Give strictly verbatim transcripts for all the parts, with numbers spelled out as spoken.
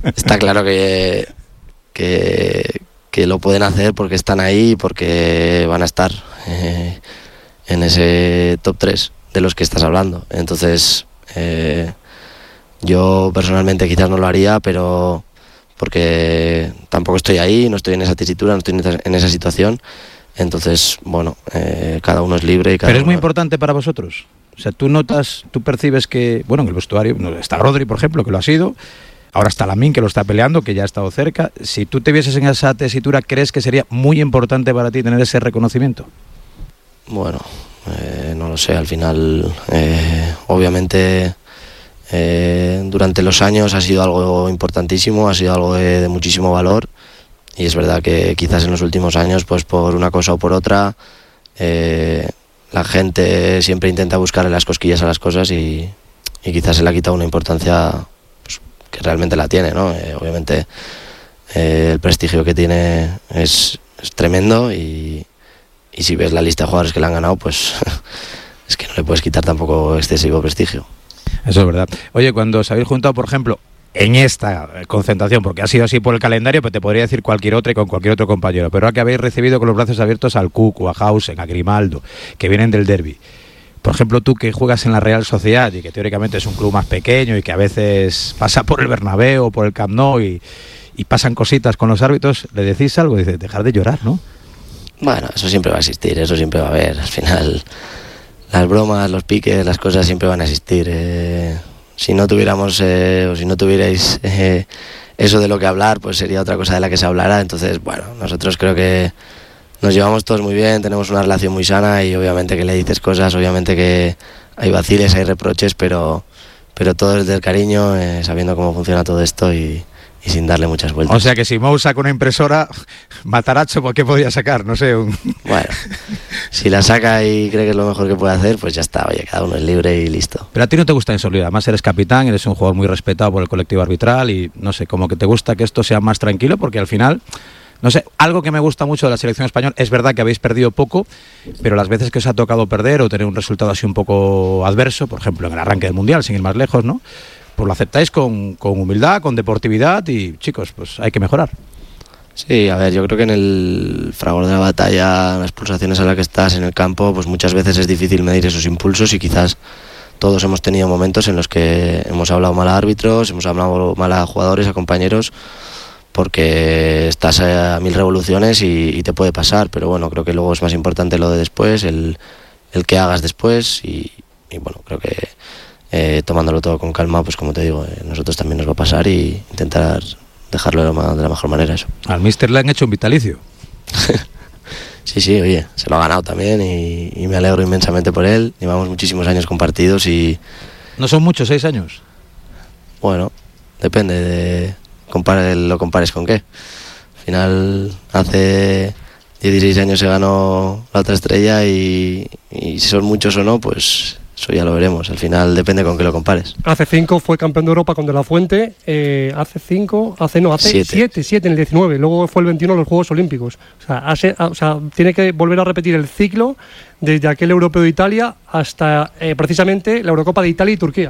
está claro que, que, que lo pueden hacer porque están ahí y porque van a estar eh, en ese top tres de los que estás hablando. Entonces, eh, yo personalmente quizás no lo haría, pero porque tampoco estoy ahí, no estoy en esa tesitura, no estoy en esa, en esa situación. Entonces, bueno, eh, cada uno es libre y cada Pero es muy uno... importante para vosotros. O sea, tú notas, tú percibes que, bueno, en el vestuario está Rodri, por ejemplo, que lo ha sido. Ahora está Lamine, que lo está peleando, que ya ha estado cerca. Si tú te vieses en esa tesitura, ¿crees que sería muy importante para ti tener ese reconocimiento? Bueno, eh, no lo sé, al final, eh, obviamente, eh, durante los años ha sido algo importantísimo, ha sido algo de, de muchísimo valor, y es verdad que quizás en los últimos años, pues por una cosa o por otra, eh, la gente siempre intenta buscarle las cosquillas a las cosas y, y quizás se le ha quitado una importancia pues, que realmente la tiene, ¿no? Eh, obviamente eh, el prestigio que tiene es, es tremendo y, y si ves la lista de jugadores que le han ganado, pues es que no le puedes quitar tampoco excesivo prestigio. Eso es verdad. Oye, cuando os habéis juntado, por ejemplo, en esta concentración, porque ha sido así por el calendario, pues te podría decir cualquier otra y con cualquier otro compañero, pero ahora que habéis recibido con los brazos abiertos al Cucu, a Hausen, a Grimaldo, que vienen del derbi. Por ejemplo, tú que juegas en la Real Sociedad y que teóricamente es un club más pequeño y que a veces pasa por el Bernabéu o por el Camp Nou y, y pasan cositas con los árbitros, ¿le decís algo? Dice, dejar de llorar, ¿no? Bueno, eso siempre va a existir, eso siempre va a haber. Al final, las bromas, los piques, las cosas siempre van a existir. Eh... Si no tuviéramos eh, o si no tuvierais eh, eso de lo que hablar, pues sería otra cosa de la que se hablara. Entonces, bueno, nosotros creo que nos llevamos todos muy bien, tenemos una relación muy sana y obviamente que le dices cosas, obviamente que hay vaciles, hay reproches, pero, pero todo desde el cariño, eh, sabiendo cómo funciona todo esto y, y sin darle muchas vueltas. O sea que si Mou saca una impresora, Matarazzo, ¿por qué podía sacar? No sé. Un... Bueno, si la saca y cree que es lo mejor que puede hacer, pues ya está, oye, cada uno es libre y listo. Pero a ti no te gusta insolidar, además eres capitán, eres un jugador muy respetado por el colectivo arbitral y no sé, como que te gusta que esto sea más tranquilo porque al final, no sé, algo que me gusta mucho de la selección española, es verdad que habéis perdido poco, pero las veces que os ha tocado perder o tener un resultado así un poco adverso, por ejemplo en el arranque del Mundial, sin ir más lejos, ¿no? Pues lo aceptáis con, con humildad, con deportividad y chicos, pues hay que mejorar. Sí, a ver, yo creo que en el fragor de la batalla, las pulsaciones a las que estás en el campo, pues muchas veces es difícil medir esos impulsos y quizás todos hemos tenido momentos en los que hemos hablado mal a árbitros, hemos hablado mal a jugadores, a compañeros, porque estás a mil revoluciones y, y te puede pasar, pero bueno, creo que luego es más importante lo de después, el, el que hagas después y, y bueno, creo que eh, tomándolo todo con calma, pues como te digo, eh, nosotros también nos va a pasar y intentar dejarlo de la, de la mejor manera eso. Al míster le han hecho un vitalicio. Sí, sí, oye, se lo ha ganado también y, y me alegro inmensamente por él. Llevamos muchísimos años compartidos y... ¿No son muchos, seis años? Bueno, depende de... Compare, lo compares con qué. Al final, hace dieciséis años se ganó la otra estrella y, y si son muchos o no, pues... Eso ya lo veremos, al final depende con qué lo compares. Hace cinco fue campeón de Europa con De La Fuente, eh, hace cinco, hace no, hace siete. siete, siete en el diecinueve, luego fue el veintiuno en los Juegos Olímpicos. O sea, hace, o sea, tiene que volver a repetir el ciclo desde aquel Europeo de Italia hasta eh, precisamente la Eurocopa de Italia y Turquía.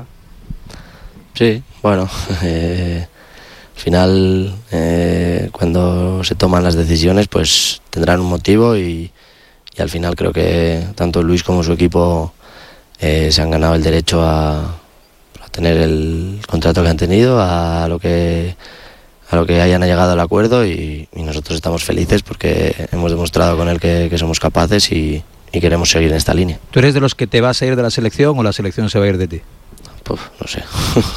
Sí, bueno, eh, al final eh, cuando se toman las decisiones pues tendrán un motivo y, y al final creo que tanto Luis como su equipo... Eh, se han ganado el derecho a, a tener el contrato que han tenido, a lo que a lo que hayan llegado al acuerdo y, y nosotros estamos felices porque hemos demostrado con él que, que somos capaces y, y queremos seguir en esta línea. ¿Tú eres de los que te vas a ir de la selección o la selección se va a ir de ti? Pues no sé.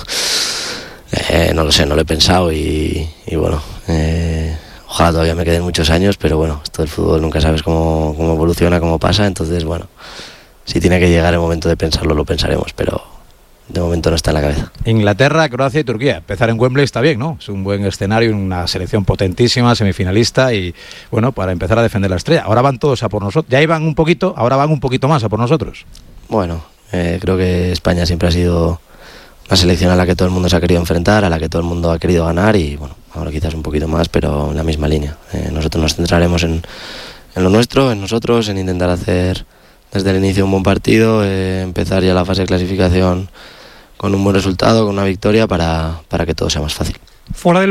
eh, no lo sé, no lo he pensado y, y bueno, eh, ojalá todavía me queden muchos años, pero bueno, esto del fútbol nunca sabes cómo, cómo evoluciona, cómo pasa, entonces bueno... Si tiene que llegar el momento de pensarlo, lo pensaremos, pero de momento no está en la cabeza. Inglaterra, Croacia y Turquía. Empezar en Wembley está bien, ¿no? Es un buen escenario, una selección potentísima, semifinalista y, bueno, para empezar a defender la estrella. Ahora van todos a por nosotros. Ya iban un poquito, ahora van un poquito más a por nosotros. Bueno, eh, creo que España siempre ha sido una selección a la que todo el mundo se ha querido enfrentar, a la que todo el mundo ha querido ganar y, bueno, ahora quizás un poquito más, pero en la misma línea. Eh, nosotros nos centraremos en, en lo nuestro, en nosotros, en intentar hacer... desde el inicio un buen partido, eh, empezar ya la fase de clasificación con un buen resultado, con una victoria para, para que todo sea más fácil. Fuera de